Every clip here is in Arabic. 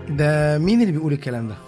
ده مين اللي بيقول الكلام ده؟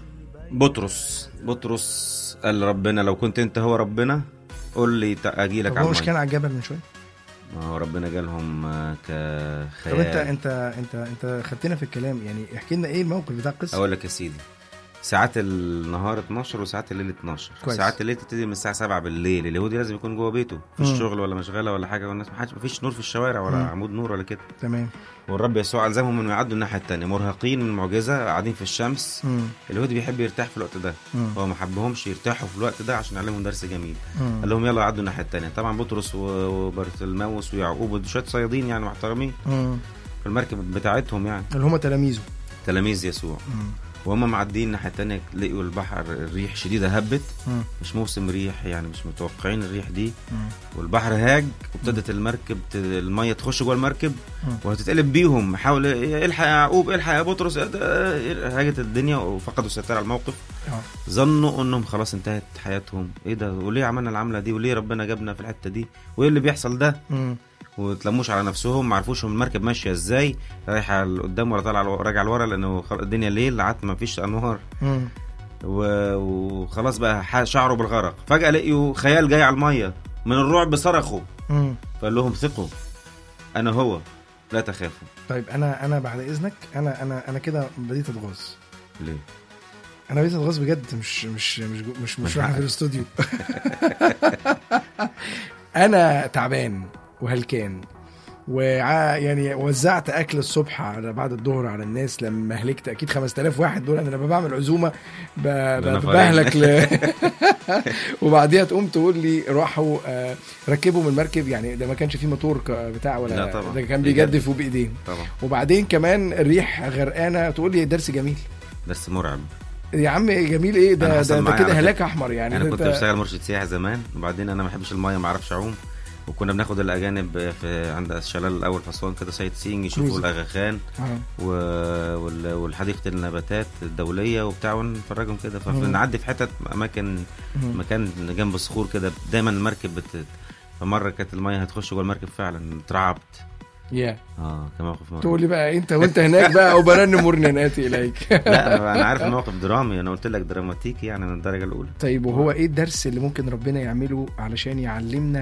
بطرس قال ربنا لو كنت انت هو ربنا قول لي اجي لك على الميه. مش كان على الجبل من شويه؟ ما هو ربنا جالهم كخيال. طب انت خدتنا في الكلام يعني. احكي لنا ايه الموقف بتاع القصه. اقول لك يا سيدي، ساعات النهار 12 وساعات الليل 12. كويس. ساعات الليل تبتدي من الساعه 7 بالليل. اليهودي لازم يكون جوه بيته في الشغل ولا مشغله ولا حاجه، والناس ما فيش نور في الشوارع ولا عمود نور ولا كده. تمام. والرب يسوع الزمهم انه يعدوا الناحيه الثانيه مرهقين من المعجزه، قاعدين في الشمس. اليهودي بيحب يرتاح في الوقت ده. هو ما حبهمش يرتاحوا في الوقت ده عشان يعلمهم درس جميل. قال لهم يلا عدوا الناحيه الثانيه. طبعا بطرس وبرتلماوس ويعقوب وشويه صيادين يعني محترمين في المركب بتاعتهم يعني اللي هم تلاميذ يسوع. وهم معدين الناحيه الثانيه لقوا البحر الريح شديده هبت. مش موسم ريح يعني، مش متوقعين الريح دي. والبحر هاج وابتدت المركب الميه تخش جوه المركب وهتتقلب بيهم. حاول الحق يا يعقوب، الحق يا بطرس. هاجت الدنيا وفقدوا السيطره على الموقف. ظنوا انهم خلاص انتهت حياتهم. ايه ده؟ وليه عملنا العمله دي؟ وليه ربنا جابنا في الحته دي؟ وايه اللي بيحصل ده؟ وتلموش على نفسهم، ما عرفوش المركب ماشيه ازاي، رايحه لقدام ولا طالعه راجعه لورا، لانه الدنيا ليل عاد ما فيش انوار. وخلاص بقى شعروا بالغرق. فجاه لقيوا خيال جاي على الميه، من الرعب صرخوا. فقال لهم ثقوا انا هو لا تخافوا. طيب انا بعد اذنك انا كده بديت اتغاظ. ليه؟ انا بديت اتغاظ بجد. مش رايح في الاستوديو. انا تعبان وهلكان يعني وزعت اكل الصبح على بعد الظهر على الناس. لما هلكت اكيد 5000 واحد دول. انا لما بعمل عزومه بهلك وبعديها تقوم تقول لي راحوا ركبوا من المركب. يعني ده ما كانش فيه موتور بتاع ولا ده كان بيجدفوا بايدين طبعا. وبعدين كمان الريح غرقانه. تقول لي درس جميل، درس مرعب يا عم. جميل ايه ده كده هلاك احمر يعني. انا كنت بشتغل مرشد سياحي زمان، وبعدين انا ما بحبش الميه، ما اعرفش اعوم. وكنا بناخد الاجانب في عند الشلال الاول في اسوان كده سايت سينج، يشوفوا الاغاخان والحديقه النباتات الدوليه وبتاع، ونفرجهم كده. فنعدي في حتت مكان جنب الصخور كده، دايما المركب فمره كانت الميه هتخش جوه المركب فعلا، اترعبت. كان موقف. تقول لي بقى انت وانت هناك بقى او برن مرناناتي اليك. لا انا عارف الموقف درامي، انا قلت لك دراماتيكي يعني من الدرجه الاولى. طيب وهو ايه الدرس اللي ممكن ربنا يعمله علشان يعلمنا